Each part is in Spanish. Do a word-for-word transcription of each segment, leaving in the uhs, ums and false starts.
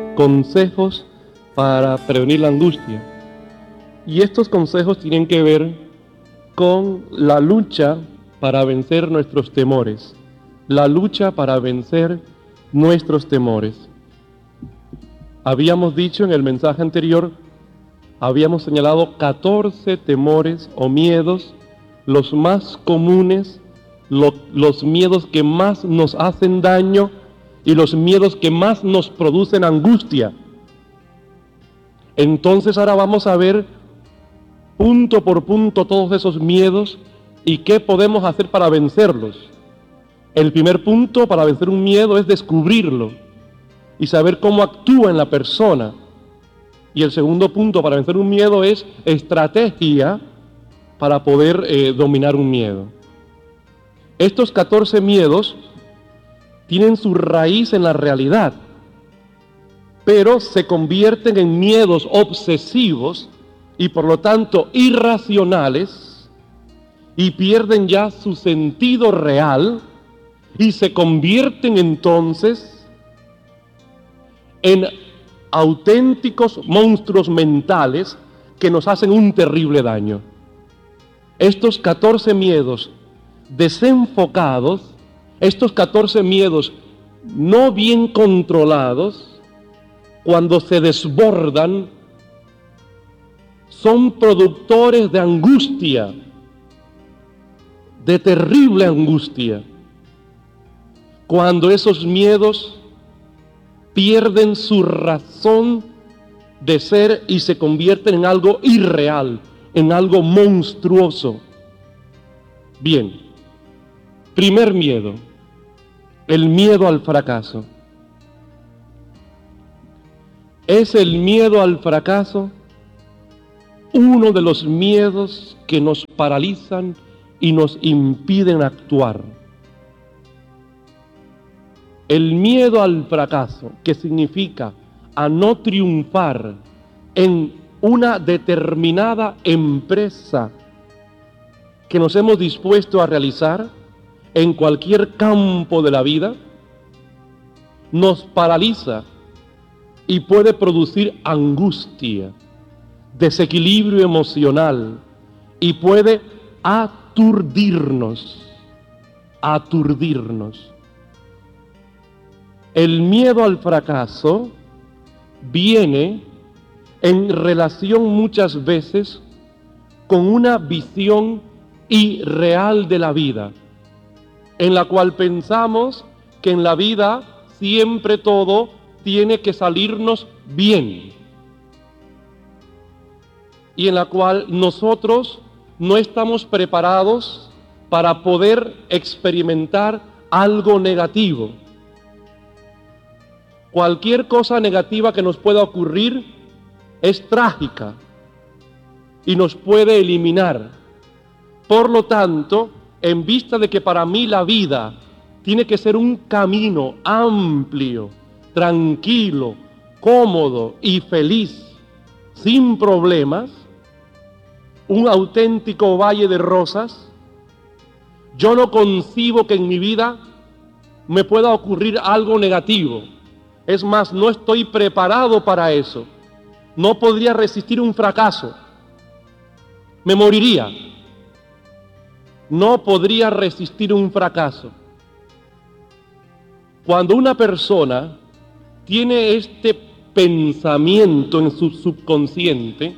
consejos para prevenir la angustia. Y estos consejos tienen que ver con la lucha para vencer nuestros temores. La lucha para vencer nuestros temores. Habíamos dicho en el mensaje anterior, habíamos señalado catorce temores o miedos, los más comunes, lo, los miedos que más nos hacen daño y los miedos que más nos producen angustia. Entonces ahora vamos a ver punto por punto todos esos miedos y qué podemos hacer para vencerlos. El primer punto para vencer un miedo es descubrirlo y saber cómo actúa en la persona. Y el segundo punto para vencer un miedo es estrategia para poder eh, dominar un miedo. Estos catorce miedos tienen su raíz en la realidad, pero se convierten en miedos obsesivos y por lo tanto irracionales y pierden ya su sentido real y se convierten entonces en auténticos monstruos mentales que nos hacen un terrible daño. Estos catorce miedos desenfocados, estos catorce miedos no bien controlados, cuando se desbordan, son productores de angustia, de terrible angustia. Cuando esos miedos pierden su razón de ser y se convierten en algo irreal, en algo monstruoso. Bien, primer miedo, el miedo al fracaso. ¿Es el miedo al fracaso uno de los miedos que nos paralizan y nos impiden actuar? El miedo al fracaso, que significa a no triunfar en una determinada empresa que nos hemos dispuesto a realizar en cualquier campo de la vida, nos paraliza y puede producir angustia, desequilibrio emocional y puede aturdirnos, aturdirnos. El miedo al fracaso viene en relación muchas veces con una visión irreal de la vida, en la cual pensamos que en la vida siempre todo tiene que salirnos bien, y en la cual nosotros no estamos preparados para poder experimentar algo negativo. Cualquier cosa negativa que nos pueda ocurrir es trágica y nos puede eliminar. Por lo tanto, en vista de que para mí la vida tiene que ser un camino amplio, tranquilo, cómodo y feliz, sin problemas, un auténtico valle de rosas, yo no concibo que en mi vida me pueda ocurrir algo negativo. Es más, no estoy preparado para eso. No podría resistir un fracaso. Me moriría. No podría resistir un fracaso. Cuando una persona tiene este pensamiento en su subconsciente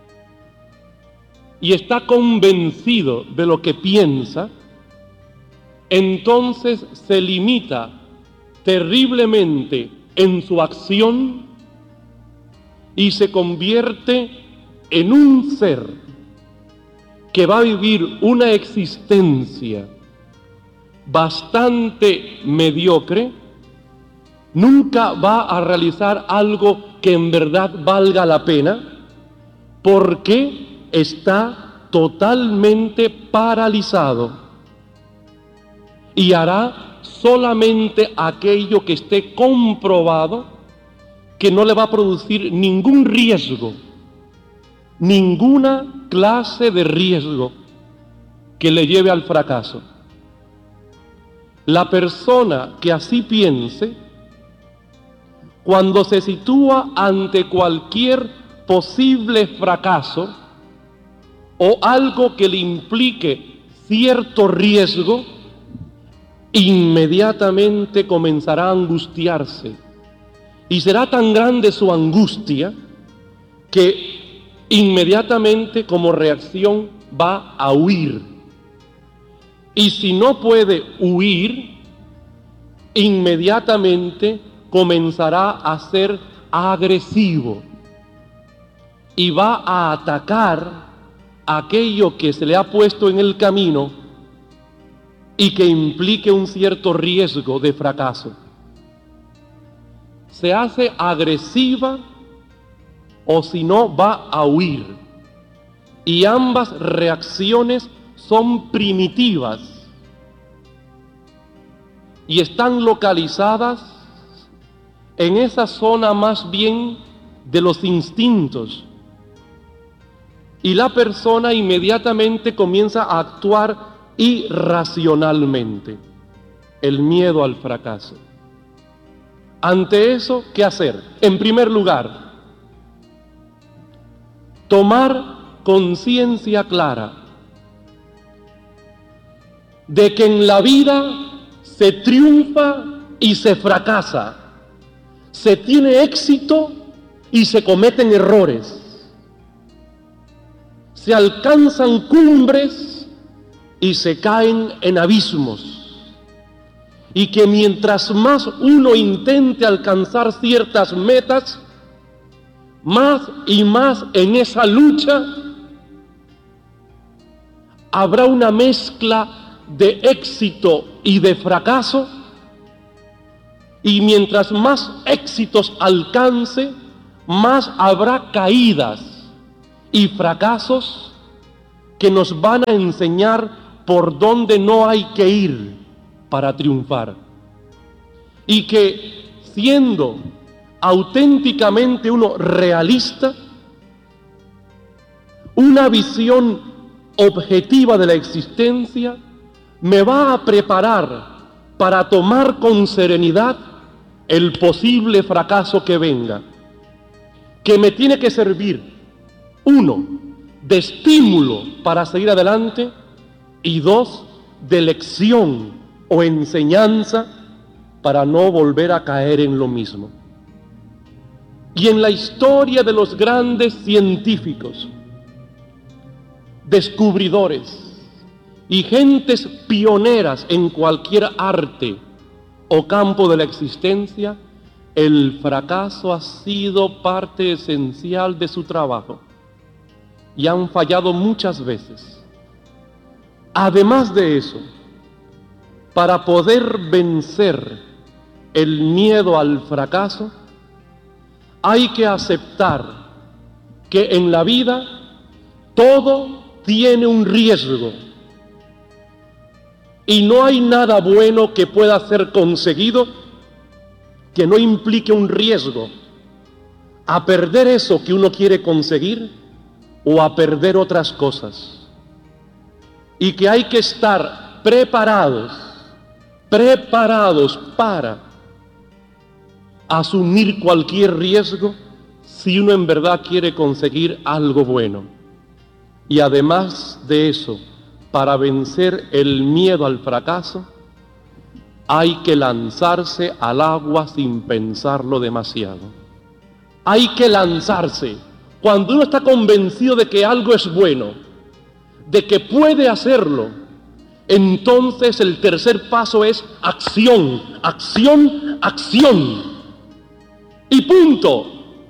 y está convencido de lo que piensa, entonces se limita terriblemente en su acción y se convierte en un ser que va a vivir una existencia bastante mediocre, nunca va a realizar algo que en verdad valga la pena, porque está totalmente paralizado y hará solamente aquello que esté comprobado que no le va a producir ningún riesgo, ninguna clase de riesgo que le lleve al fracaso. La persona que así piense, cuando se sitúa ante cualquier posible fracaso o algo que le implique cierto riesgo, inmediatamente comenzará a angustiarse. Y será tan grande su angustia que inmediatamente como reacción va a huir. Y si no puede huir, inmediatamente comenzará a ser agresivo y va a atacar aquello que se le ha puesto en el camino y que implique un cierto riesgo de fracaso. Se hace agresiva o si no va a huir. Y ambas reacciones son primitivas y están localizadas en esa zona más bien de los instintos. Y la persona inmediatamente comienza a actuar irracionalmente. El miedo al fracaso. Ante eso, ¿qué hacer? En primer lugar, tomar conciencia clara de que en la vida se triunfa y se fracasa, se tiene éxito y se cometen errores, se alcanzan cumbres y se caen en abismos. Y que mientras más uno intente alcanzar ciertas metas, más y más en esa lucha habrá una mezcla de éxito y de fracaso, y mientras más éxitos alcance, más habrá caídas y fracasos que nos van a enseñar por dónde no hay que ir para triunfar. Y que siendo auténticamente uno realista, una visión objetiva de la existencia me va a preparar para tomar con serenidad el posible fracaso que venga, que me tiene que servir, uno, de estímulo para seguir adelante, y dos, de lección o enseñanza para no volver a caer en lo mismo. Y en la historia de los grandes científicos, descubridores y gentes pioneras en cualquier arte o campo de la existencia, el fracaso ha sido parte esencial de su trabajo y han fallado muchas veces. Además de eso, para poder vencer el miedo al fracaso, hay que aceptar que en la vida todo tiene un riesgo y no hay nada bueno que pueda ser conseguido que no implique un riesgo a perder eso que uno quiere conseguir o a perder otras cosas, y que hay que estar preparados preparados para asumir cualquier riesgo si uno en verdad quiere conseguir algo bueno. Y además de eso, para vencer el miedo al fracaso, hay que lanzarse al agua sin pensarlo demasiado. Hay que lanzarse. Cuando uno está convencido de que algo es bueno, de que puede hacerlo, entonces el tercer paso es acción, acción, acción. Y punto.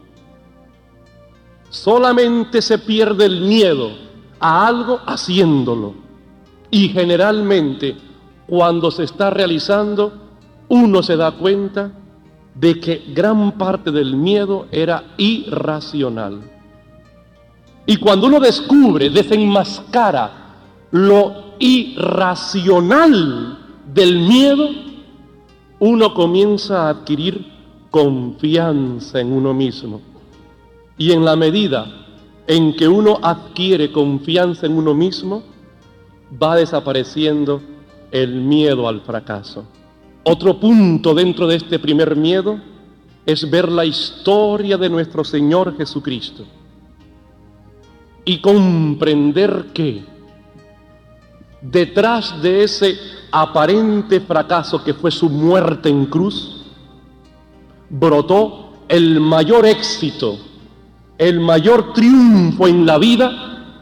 Solamente se pierde el miedo a algo haciéndolo. Y generalmente, cuando se está realizando, uno se da cuenta de que gran parte del miedo era irracional. Y cuando uno descubre, desenmascara lo irracional del miedo, uno comienza a adquirir confianza en uno mismo. Y en la medida en que uno adquiere confianza en uno mismo, va desapareciendo el miedo al fracaso. Otro punto dentro de este primer miedo es ver la historia de nuestro Señor Jesucristo y comprender que detrás de ese aparente fracaso que fue su muerte en cruz, brotó el mayor éxito, el mayor triunfo en la vida.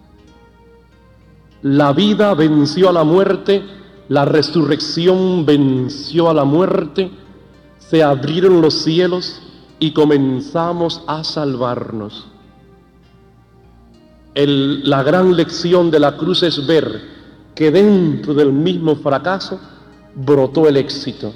La vida venció a la muerte, la resurrección venció a la muerte, se abrieron los cielos y comenzamos a salvarnos. El, la gran lección de la cruz es ver que dentro del mismo fracaso brotó el éxito.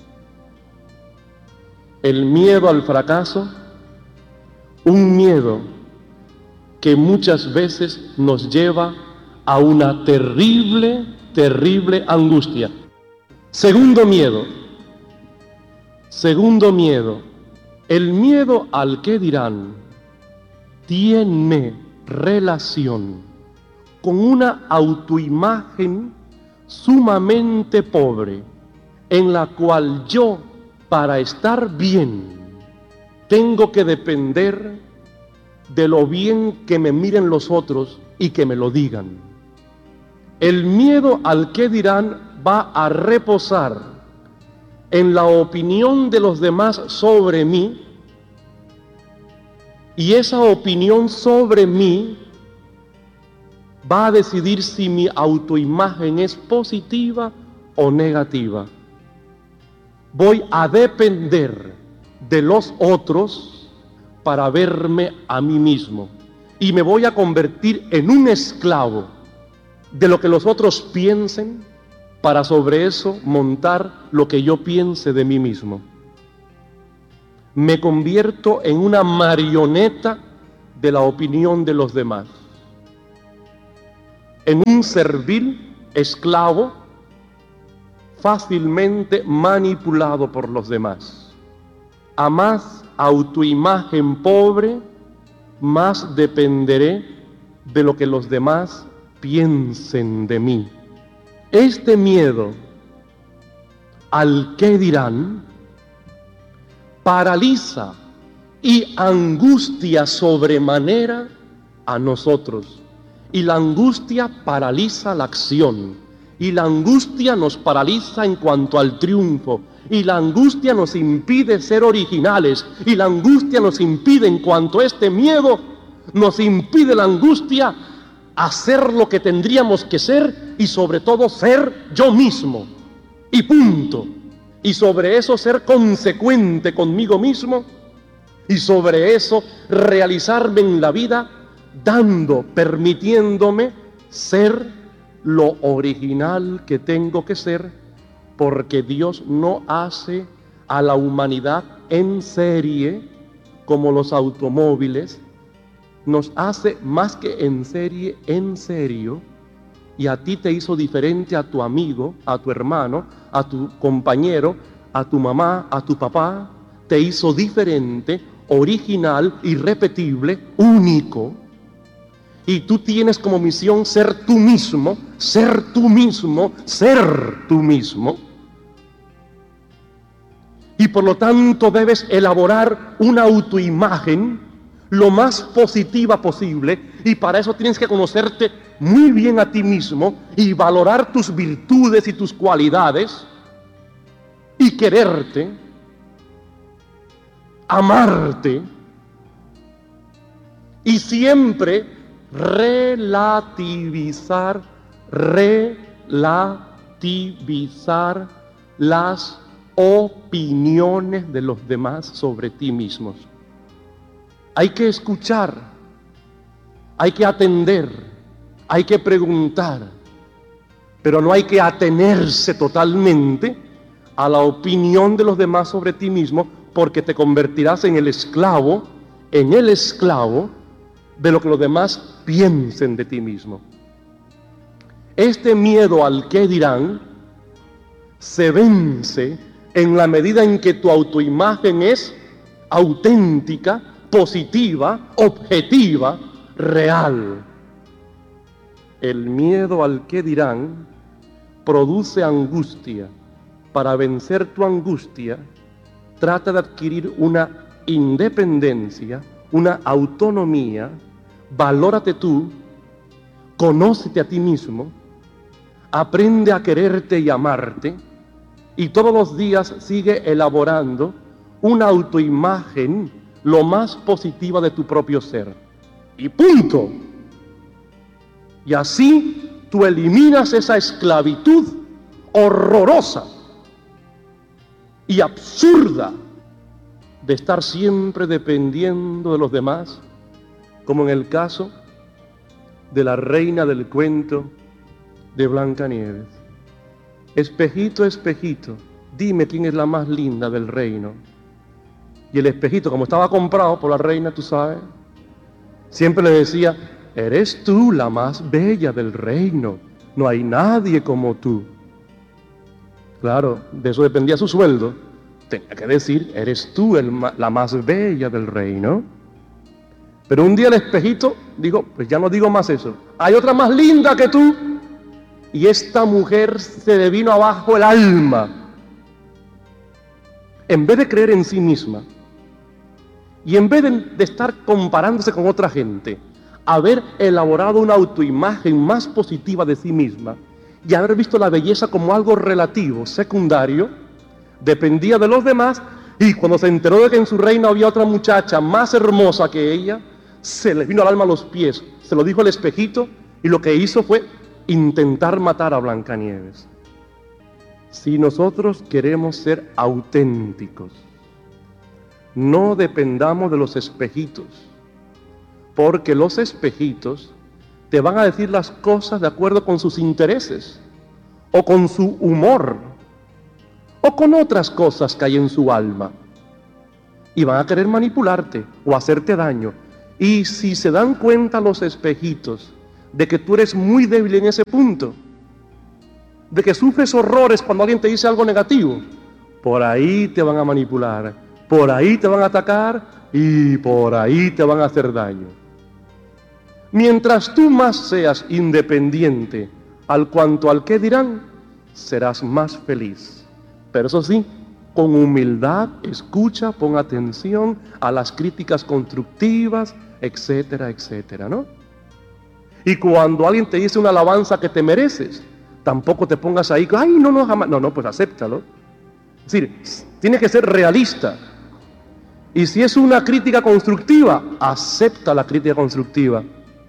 El miedo al fracaso, un miedo que muchas veces nos lleva a una terrible, terrible angustia. Segundo miedo, segundo miedo, el miedo al que dirán tiene relación con una autoimagen sumamente pobre, en la cual yo, para estar bien, tengo que depender de lo bien que me miren los otros y que me lo digan. El miedo al que dirán va a reposar en la opinión de los demás sobre mí, y esa opinión sobre mí va a decidir si mi autoimagen es positiva o negativa. Voy a depender de los otros para verme a mí mismo, y me voy a convertir en un esclavo de lo que los otros piensen para sobre eso montar lo que yo piense de mí mismo. Me convierto en una marioneta de la opinión de los demás, en un servil esclavo fácilmente manipulado por los demás. A más autoimagen pobre, más dependeré de lo que los demás piensen de mí. Este miedo al que dirán paraliza y angustia sobremanera a nosotros. Y la angustia paraliza la acción. Y la angustia nos paraliza en cuanto al triunfo. Y la angustia nos impide ser originales. Y la angustia nos impide, en cuanto a este miedo, nos impide la angustia hacer lo que tendríamos que ser, y sobre todo ser yo mismo. Y punto. Y sobre eso ser consecuente conmigo mismo, y sobre eso realizarme en la vida, dando, permitiéndome ser lo original que tengo que ser, porque Dios no hace a la humanidad en serie como los automóviles, nos hace más que en serie, en serio. Y a ti te hizo diferente a tu amigo, a tu hermano, a tu compañero, a tu mamá, a tu papá. Te hizo diferente, original, irrepetible, único. Y tú tienes como misión ser tú mismo, ser tú mismo, ser tú mismo. Y por lo tanto debes elaborar una autoimagen lo más positiva posible, y para eso tienes que conocerte muy bien a ti mismo y valorar tus virtudes y tus cualidades y quererte, amarte, y siempre relativizar, relativizar las opiniones de los demás sobre ti mismos. Hay que escuchar, hay que atender, hay que preguntar, pero no hay que atenerse totalmente a la opinión de los demás sobre ti mismo, porque te convertirás en el esclavo, en el esclavo de lo que los demás piensen de ti mismo. Este miedo al que dirán se vence en la medida en que tu autoimagen es auténtica, positiva, objetiva, real. El miedo al que dirán produce angustia. Para vencer tu angustia, trata de adquirir una independencia, una autonomía, valórate tú, conócete a ti mismo, aprende a quererte y amarte, y todos los días sigue elaborando una autoimagen lo más positiva de tu propio ser. Y punto. Y así tú eliminas esa esclavitud horrorosa y absurda de estar siempre dependiendo de los demás, como en el caso de la reina del cuento de Blancanieves. Espejito, espejito, dime quién es la más linda del reino. Y el espejito, como estaba comprado por la reina, tú sabes, siempre le decía, eres tú la más bella del reino, no hay nadie como tú. Claro, de eso dependía su sueldo. Tenía que decir, eres tú el, la más bella del reino. Pero un día el espejito dijo, pues ya no digo más eso. Hay otra más linda que tú. Y esta mujer se le vino abajo el alma. En vez de creer en sí misma, y en vez de, de estar comparándose con otra gente, haber elaborado una autoimagen más positiva de sí misma, y haber visto la belleza como algo relativo, secundario, dependía de los demás, y cuando se enteró de que en su reino había otra muchacha más hermosa que ella, se le vino al alma a los pies, se lo dijo el espejito, y lo que hizo fue intentar matar a Blancanieves. Si nosotros queremos ser auténticos, no dependamos de los espejitos, porque los espejitos te van a decir las cosas de acuerdo con sus intereses, o con su humor, o con otras cosas que hay en su alma, y van a querer manipularte o hacerte daño. Y si se dan cuenta los espejitos de que tú eres muy débil en ese punto, de que sufres horrores cuando alguien te dice algo negativo, por ahí te van a manipular, por ahí te van a atacar y por ahí te van a hacer daño. Mientras tú más seas independiente al cuanto al que dirán, serás más feliz. Pero eso sí, con humildad, escucha, pon atención a las críticas constructivas, etcétera, etcétera, ¿no? Y cuando alguien te dice una alabanza que te mereces, tampoco te pongas ahí, ay, no, no, jamás, no, no, pues acéptalo. Es decir, tiene que ser realista. Y si es una crítica constructiva, acepta la crítica constructiva.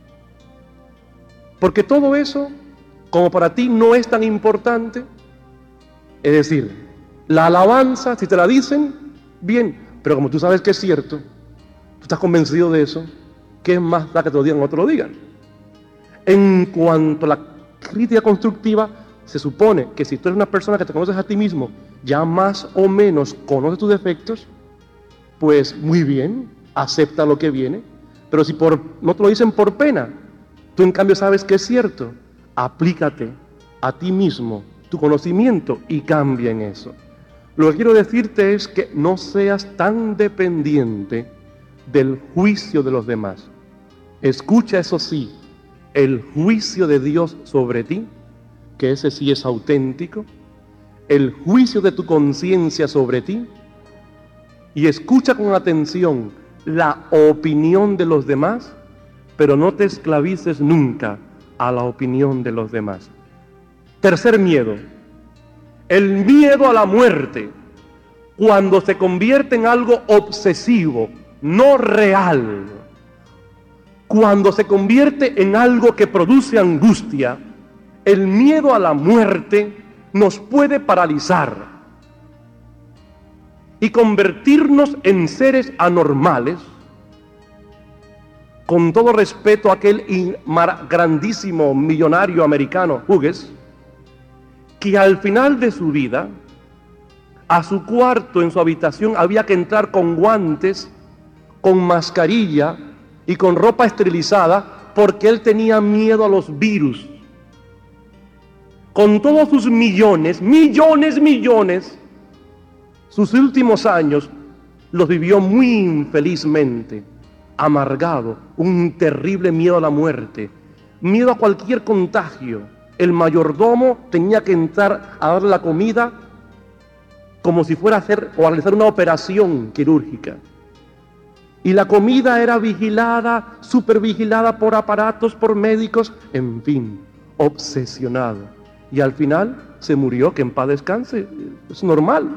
Porque todo eso, como para ti no es tan importante, es decir, la alabanza, si te la dicen, bien, pero como tú sabes que es cierto, tú estás convencido de eso, ¿qué más da que te lo digan o te lo digan? En cuanto a la crítica constructiva, se supone que si tú eres una persona que te conoces a ti mismo, ya más o menos conoces tus defectos, pues muy bien, acepta lo que viene. Pero si por, no te lo dicen por pena, tú en cambio sabes que es cierto, aplícate a ti mismo tu conocimiento y cambia en eso. Lo que quiero decirte es que no seas tan dependiente del juicio de los demás. Escucha, eso sí, el juicio de Dios sobre ti, que ese sí es auténtico, el juicio de tu conciencia sobre ti, y escucha con atención la opinión de los demás, pero no te esclavices nunca a la opinión de los demás. Tercer miedo, el miedo a la muerte, cuando se convierte en algo obsesivo, no real, cuando se convierte en algo que produce angustia. El miedo a la muerte nos puede paralizar y convertirnos en seres anormales. Con todo respeto a aquel grandísimo millonario americano, Hughes, que al final de su vida, a su cuarto, en su habitación, había que entrar con guantes, con mascarilla y con ropa esterilizada, porque él tenía miedo a los virus. Con todos sus millones, millones, millones, sus últimos años los vivió muy infelizmente, amargado, un terrible miedo a la muerte, miedo a cualquier contagio. El mayordomo tenía que entrar a darle la comida como si fuera a hacer o a realizar una operación quirúrgica. Y la comida era vigilada, supervigilada por aparatos, por médicos, en fin, obsesionado. Y al final se murió, que en paz descanse, es normal.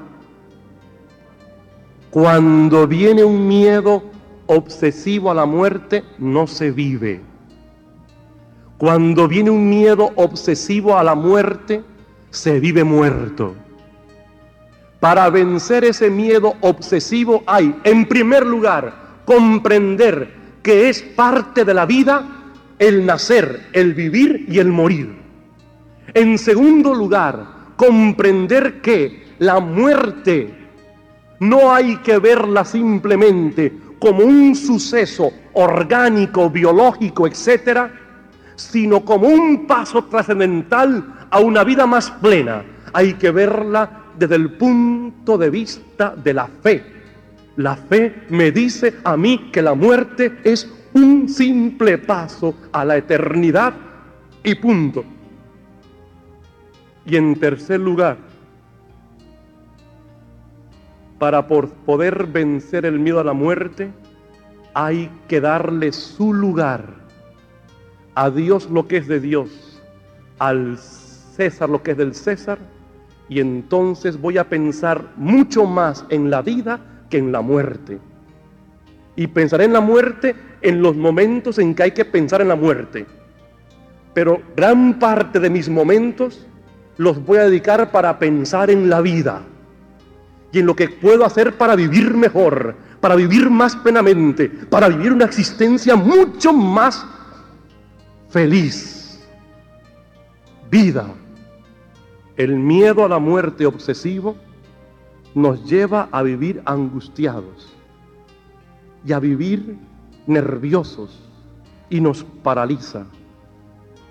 Cuando viene un miedo obsesivo a la muerte, no se vive. Cuando viene un miedo obsesivo a la muerte, se vive muerto. Para vencer ese miedo obsesivo hay, en primer lugar, comprender que es parte de la vida el nacer, el vivir y el morir. En segundo lugar, comprender que la muerte no hay que verla simplemente como un suceso orgánico, biológico, etcétera, sino como un paso trascendental a una vida más plena. Hay que verla desde el punto de vista de la fe. La fe me dice a mí que la muerte es un simple paso a la eternidad y punto. Y en tercer lugar, para por poder vencer el miedo a la muerte, hay que darle su lugar. A Dios lo que es de Dios, al César lo que es del César, y entonces voy a pensar mucho más en la vida que en la muerte. Y pensaré en la muerte en los momentos en que hay que pensar en la muerte. Pero gran parte de mis momentos los voy a dedicar para pensar en la vida y en lo que puedo hacer para vivir mejor, para vivir más plenamente, para vivir una existencia mucho más feliz. Vida. El miedo a la muerte obsesivo nos lleva a vivir angustiados y a vivir nerviosos y nos paraliza.